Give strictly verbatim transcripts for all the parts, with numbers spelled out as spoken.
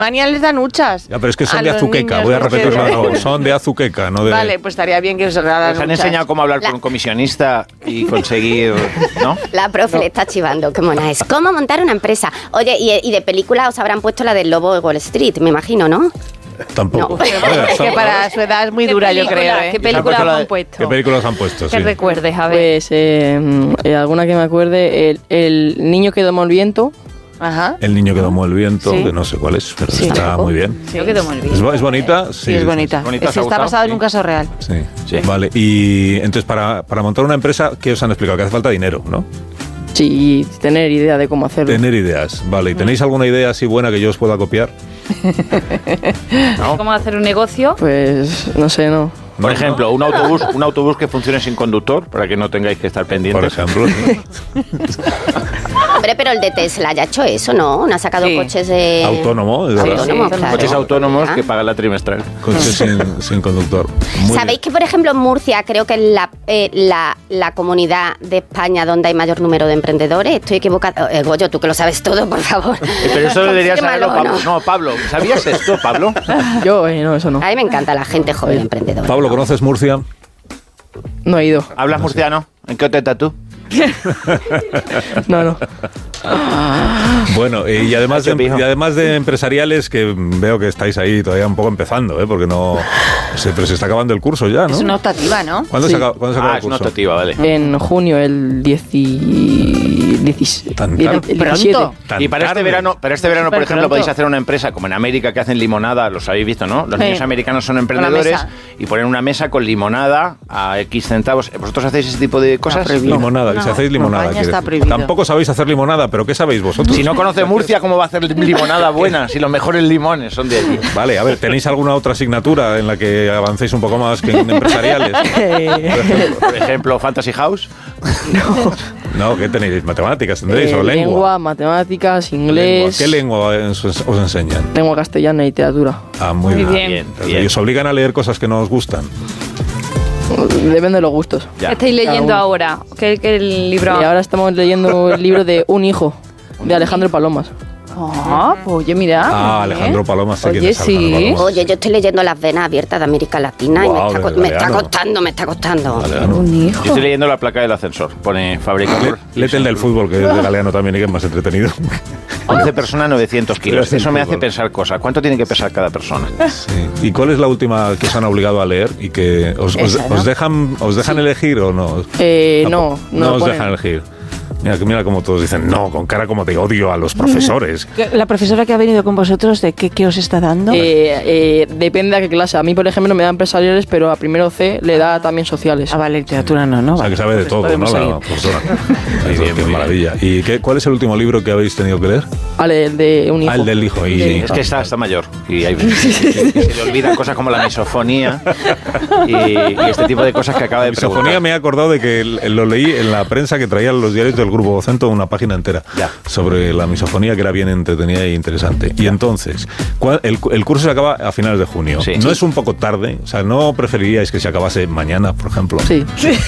Alemania les dan huchas. Ya, pero es que son a de los azuqueca, niños, voy a porque- repetirlo de nuevo. Son de azuqueca, no de... Vale, pues estaría bien que os regalaran ¿Os han huchas. enseñado cómo hablar La- con un comisionista y conseguir, no? La profe le está chivando, qué mona es. ¿Cómo montar una empresa? Oye, y, y de película os habrán puesto la del lobo de Wall Street, me imagino, ¿no? Tampoco. No. A ver, Es son- que para su edad es muy ¿Qué dura, yo película? creo, ¿eh? ¿Qué película puesto la han de- puesto? ¿Qué películas han puesto? Que Sí. recuerdes, a ver. Pues eh, eh, alguna que me acuerde, el, el niño que domó el viento. Ajá. El niño que domó el viento, Sí. que no sé cuál es, pero Sí. está muy bien. Yo quedo muy bien. ¿Es, bo- es bonita? Sí, Sí, es bonita. es bonita, Es- ¿os ha está gustado? basado en Sí. un caso real. Sí. Sí. Vale, y entonces para, para montar una empresa, ¿qué os han explicado? Que hace falta dinero, ¿no? Sí, y tener idea de cómo hacerlo. Tener ideas. Vale, ¿y tenéis alguna idea así buena que yo os pueda copiar? ¿No? ¿Cómo hacer un negocio? Pues no sé, no. Por No, ejemplo, un autobús, un autobús que funcione sin conductor, para que no tengáis que estar Por pendientes. ejemplo. ¿sí? Hombre, pero el de Tesla ya ha hecho eso, ¿no? No ha sacado Sí. coches de... Autónomo, es verdad. Autónomo, Sí, claro. Coches autónomos Ah. que pagan la trimestral. Coche sin, sin conductor. Muy ¿Sabéis bien. que, por ejemplo, en Murcia creo que es la, eh, la, la comunidad de España donde hay mayor número de emprendedores? Estoy equivocada. Eh, Goyo, tú que lo sabes todo, por favor. Eh, Pero eso debería Qué saberlo malo, Pablo. ¿no? No, Pablo, ¿sabías esto, Pablo? Yo, eh, no, eso no. A mí me encanta la gente joven emprendedora. Pablo, ¿conoces Murcia? No he ido. ¿Hablas murciano? ¿En qué hotel estás tú? No, no. Bueno, eh, y además de, Nacho Pijo. y además de empresariales, que veo que estáis ahí todavía un poco empezando, ¿eh? Porque no... Se, pero se está acabando el curso ya, ¿no? Es una optativa, ¿no? ¿Cuándo, Sí. se acaba, ¿cuándo se acaba Ah, el es una curso? optativa, vale. En junio, el diecisiete. Tan el tarde. diecisiete. Pronto. Tan Y para este tarde. verano, para este verano, por Súper ejemplo, pronto. podéis hacer una empresa como en América que hacen limonada, los habéis visto, ¿no? Los Sí. niños americanos son Una emprendedores mesa. y ponen una mesa con limonada a X centavos. ¿Vosotros hacéis ese tipo de cosas? prohibido. Limonada, que No, si hacéis limonada. España quiere está decir. prohibido. Tampoco sabéis hacer limonada, pero ¿qué sabéis vosotros? Si no conoce Murcia, ¿cómo va a hacer limonada buena? Si los mejores limones son de allí. Vale, a ver, ¿tenéis alguna otra asignatura en la que avancéis un poco más que en empresariales? Eh, Por ejemplo, Fantasy House. No, ¿qué tenéis? ¿Matemáticas tendréis eh, o lengua? matemáticas, Lengua. inglés. ¿Qué lengua os, os enseñan? Lengua castellana y literatura. Ah, muy, Muy bien. bien. Pero bien. ¿y os obligan a leer cosas que no os gustan? Depende de los gustos. Ya. ¿Qué estáis leyendo Cada uno. ahora? ¿Qué, qué libro? Y ahora estamos leyendo el libro de Un hijo, de Alejandro Palomas. Ah, pues oye, mira. Ah, ¿eh? Alejandro Paloma, sé quién Oye, es Alejandro sí. Paloma. Oye, yo estoy leyendo Las venas abiertas de América Latina y me Guau, está, co- de me está Galeano. costando, me está costando. Galeano. Un Yo hijo. estoy leyendo la placa del ascensor. Pone fabricador. Le- Léete el del fútbol, que es de Galeano también y que es más entretenido. once personas, novecientos kilos. Pero es Eso el me hace fútbol. pensar cosas. ¿Cuánto tiene que pesar cada persona? Sí. ¿Y cuál es la última que os han obligado a leer y que os, os- Esa, ¿no? os dejan os dejan elegir o no? Eh, Tampoco- no, no, os ponen. dejan elegir. Mira, que- mira como todos dicen, no, con cara como de odio a los profesores. La profesora que ha venido con vosotros, ¿de qué, qué os está dando? Eh, eh, depende de a qué clase. A mí, por ejemplo, me dan empresariales, pero a primero C le da también sociales. Ah, vale, literatura no, ¿no? O sea, que sabe de Pues todo, ¿no? podemos La seguir. profesora. Muy Eso, bien, qué muy maravilla. ¿Y qué, cuál es el último libro que habéis tenido que leer? Vale, el de Un hijo. Ah, el del hijo. Y, Del Es que está, está mayor y, hay, y se le olvidan cosas como la misofonía y, y este tipo de cosas que acaba de Misofonía preguntar. me he acordado de que el- lo leí en la prensa que traían los diarios del Grupo Vocento, una página entera Ya. sobre la misofonía, que era bien entretenida e interesante. Y entonces, ¿cuál- el, el curso se acaba a finales de junio. Sí. ¿No Sí. es un poco tarde? O sea, ¿no preferiríais que se acabase mañana, por ejemplo? Sí.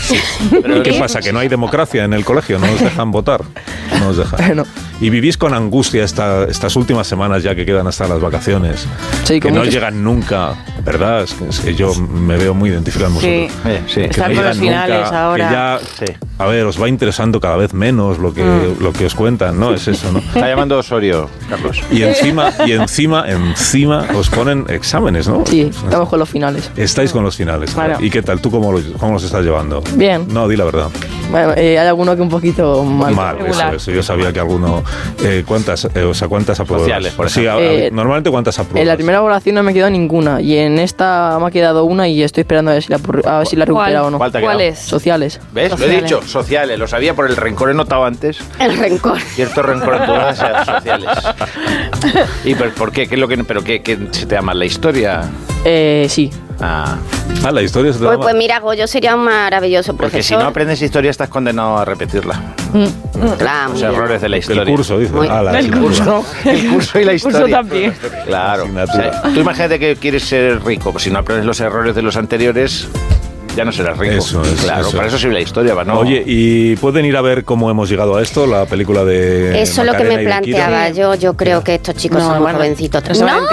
¿Y qué pasa? ¿Que no hay democracia en el colegio? ¿No os dejan votar? No os dejan. No. ¿Y vivís con angustia esta- estas últimas semanas ya que quedan hasta las vacaciones? Sí, que con no muchas- llegan nunca, ¿verdad? Es que, es que yo me veo muy identificado en Sí. vosotros. Eh, sí. Que Están no con los llegan finales nunca, ahora. que ya, Sí. a ver, os va interesando cada vez menos lo que, Mm. lo que os cuentan, ¿no? Es eso, ¿no? Está llamando Osorio, Carlos. Y encima, y encima, encima os ponen exámenes, ¿no? Sí, estamos con los finales. Estáis con los finales. Claro. ¿Y qué tal? ¿Tú cómo los, cómo los estás llevando? Bien. No, di la verdad. Bueno, eh, hay alguno que un poquito mal. Mal, eso, regular. eso. Yo sabía que alguno... Eh, ¿Cuántas, eh, o sea, cuántas apruebas? Sociales, por Sí, a- a- Eh, normalmente ¿cuántas apruebas? En la primera evaluación no me quedó ninguna y en esta me ha quedado una y estoy esperando a ver si la, por- a ver si la he recuperado o no. ¿Cuál te ha ¿Cuál quedado? es? Sociales. ¿Ves? Lo he Sociales. dicho, sociales. Lo sabía por el rencor, he notado antes. El rencor. Cierto rencor en todas las sociales. ¿Y por, por qué? ¿Qué es lo que, pero qué, qué se te da mal? ¿La historia? Eh, sí. Ah, Ah, la historia se te da Pues, mal. pues mira, Goyo sería un maravilloso porque si profesor. no aprendes historia estás condenado a repetirla. Claro, Los muy bien. errores de la El historia. curso, dice. Muy- Ah, la El asignatura. curso. El curso y la curso historia. también. Claro. Asignatura. O sea, tú imagínate que quieres ser rico, pues si no aprendes los errores de los anteriores, ya no serás rico. Eso es, claro, eso para es. eso sirve la historia, ¿no? Oye, ¿y pueden ir a ver cómo hemos llegado a esto? La película de Eso es lo que Macarena me y de Kira. planteaba yo. Yo creo que estos chicos No, son muy bueno, jovencitos. no se van a No,